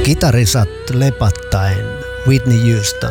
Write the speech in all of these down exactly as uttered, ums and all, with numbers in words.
Kitarisat lepattaen, Whitney Houston.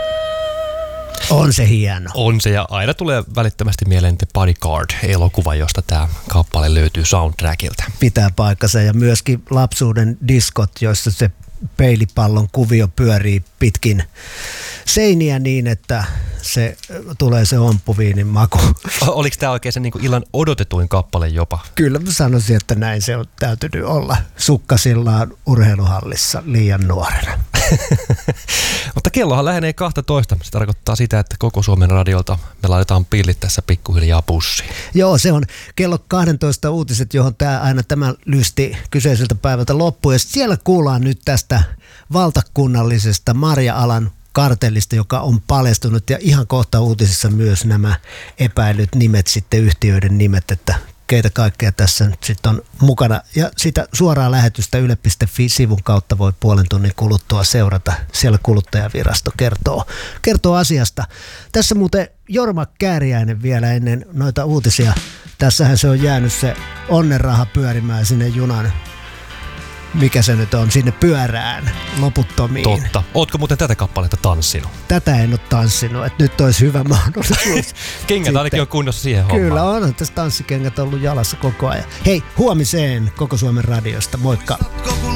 On se hieno. On se, ja aina tulee välittömästi mieleen The Bodyguard-elokuva, josta tämä kappale löytyy soundtrackilta. Pitää paikkansa, ja myöskin lapsuuden diskot, joissa se peilipallon kuvio pyörii pitkin seiniä niin, että se tulee se omppuviinin maku. Oliko tämä oikein se niinku illan odotetuin kappale jopa? Kyllä mä sanoisin, että näin se on täytynyt olla sukkasillaan urheiluhallissa liian nuorena. Mutta kellohan lähenee kaksitoista. Se tarkoittaa sitä, että koko Suomen radiolta me laitetaan pillit tässä pikkuhiljaa pussiin. Joo, se on kello kaksitoista uutiset, johon tämä aina tämä lysti kyseiseltä päivältä loppuu. Ja siellä kuullaan nyt tästä valtakunnallisesta marja-alan kartellista, joka on paljastunut, ja ihan kohta uutisissa myös nämä epäilyt nimet, sitten yhtiöiden nimet, että keitä kaikkea tässä nyt sitten on mukana. Ja sitä suoraa lähetystä yle piste fi-sivun kautta voi puolen tunnin kuluttua seurata. Siellä kuluttajavirasto kertoo, kertoo asiasta. Tässä muuten Jorma Kääriäinen vielä ennen noita uutisia. Tässähän se on jäänyt se onnenraha pyörimään sinne junan, mikä se nyt on, sinne pyörään loputtomiin. Totta. Ootko muuten tätä kappaletta tanssinut? Tätä en ole tanssinut, että nyt olisi hyvä mahdollisuus. Kengät ainakin on kunnossa siihen hommaan. Kyllä on, tässä tanssikengät ollut jalassa koko ajan. Hei, huomiseen Koko Suomen radiosta, moikka!